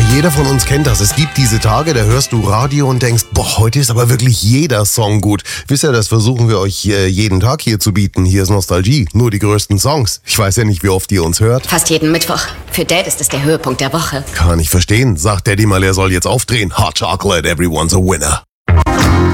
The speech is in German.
Jeder von uns kennt das. Es gibt diese Tage, da hörst du Radio und denkst, boah, heute ist aber wirklich jeder Song gut. Wisst ihr, das versuchen wir euch jeden Tag hier zu bieten. Hier ist Nostalgie, nur die größten Songs. Ich weiß ja nicht, wie oft ihr uns hört. Fast jeden Mittwoch. Für Dad ist es der Höhepunkt der Woche. Kann ich verstehen. Sagt Daddy mal, er soll jetzt aufdrehen. Hot Chocolate, everyone's a winner.